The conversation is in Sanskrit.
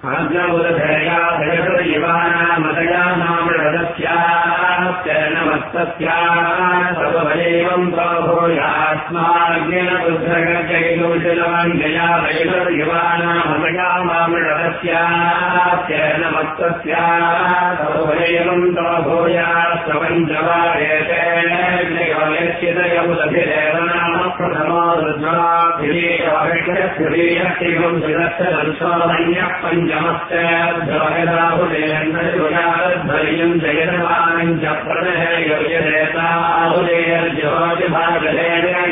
आज्ञाबुधया भयकृतयुवानामदयानामृतस्याश्चरणमस्तस्या सर्वभयैवम् प्रभूयास्माज्ञेन बुद्धगजैलोचलमञ्जया भयकृतयुवानामदयानामृतस्याश्चरणमस्तस्या सर्वभयैवम् प्रभूयास्त्रवञ्जवारेते यच्छितयमुदभिरेवनाम प्रथमो रुद्राभिरेयम् शिरस्य पञ्चमश्चर्यम् जयमानम् च प्रणयदेताहुलेर्ज्योतिभागलेन